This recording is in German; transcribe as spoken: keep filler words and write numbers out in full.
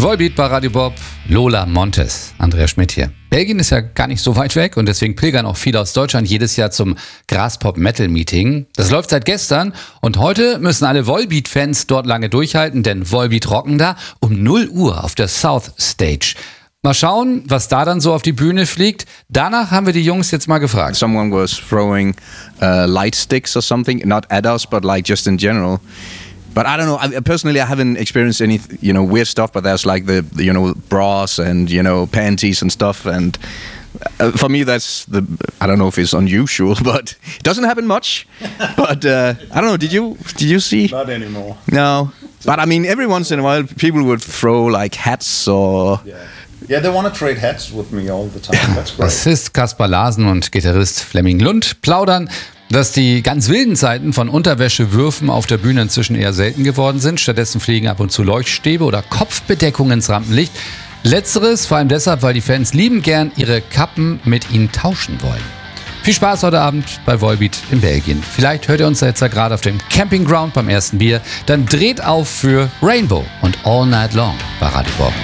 Volbeat bei Radio Bob, Lola Montes, Andrea Schmidt hier. Belgien ist ja gar nicht so weit weg und deswegen pilgern auch viele aus Deutschland jedes Jahr zum Graspop-Metal-Meeting. Das läuft seit gestern und heute müssen alle Volbeat-Fans dort lange durchhalten, denn Volbeat rocken da um null Uhr auf der South Stage. Mal schauen, was da dann so auf die Bühne fliegt. Danach haben wir die Jungs jetzt mal gefragt. Someone was throwing uh, light sticks or something, not at us, but like just in general. But I don't know. I, personally, I haven't experienced any, you know, weird stuff. But there's like the, you know, bras and you know, panties and stuff. And uh, for me, that's the. I don't know if it's unusual, but it doesn't happen much. But uh, I don't know. Did you did you see? Not anymore. No. But I mean, every once in a while, people would throw like hats or. Yeah. Yeah, they want to trade hats with me all the time. That's great. Bassist Kaspar Larsen und Gitarrist Flemming Lund plaudern, dass die ganz wilden Zeiten von Unterwäschewürfen auf der Bühne inzwischen eher selten geworden sind. Stattdessen fliegen ab und zu Leuchtstäbe oder Kopfbedeckungen ins Rampenlicht. Letzteres vor allem deshalb, weil die Fans lieben gern ihre Kappen mit ihnen tauschen wollen. Viel Spaß heute Abend bei Volbeat in Belgien. Vielleicht hört ihr uns jetzt ja gerade auf dem Campingground beim ersten Bier. Dann dreht auf für Rainbow und All Night Long bei Radio Bob.